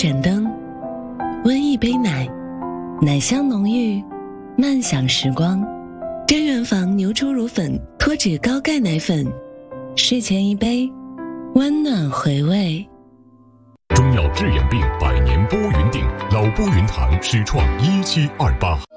盏灯，温一杯奶，奶香浓郁，慢享时光。真源坊牛初乳粉脱脂高钙奶粉，睡前一杯，温暖回味。 中药治眼病，百年拨云定，老拨云堂始创1728。